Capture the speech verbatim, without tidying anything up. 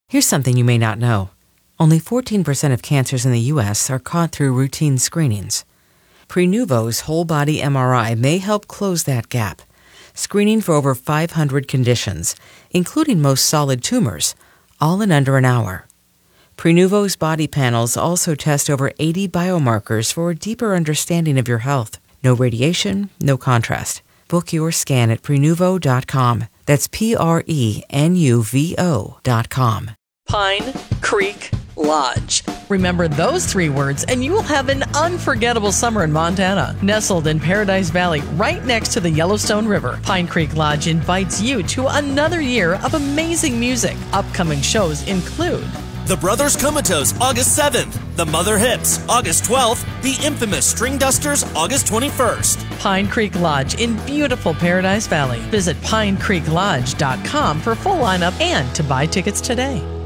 Here's something you may not know. Only fourteen percent of cancers in the U S are caught through routine screenings. Prenuvo's whole-body M R I may help close that gap, screening for over five hundred conditions, including most solid tumors, all in under an hour. Prenuvo's body panels also test over eighty biomarkers for a deeper understanding of your health. No radiation, no contrast. Book your scan at Prenuvo dot com. That's P R E N U V O dot com. Pine Creek Lodge. Remember those three words and you will have an unforgettable summer in Montana. Nestled in Paradise Valley, right next to the Yellowstone River, Pine Creek Lodge invites you to another year of amazing music. Upcoming shows include The Brothers Comatose, August seventh. The Mother Hips, August twelfth. The infamous String Dusters, August twenty-first. Pine Creek Lodge in beautiful Paradise Valley. Visit pine creek lodge dot com for full lineup and to buy tickets today.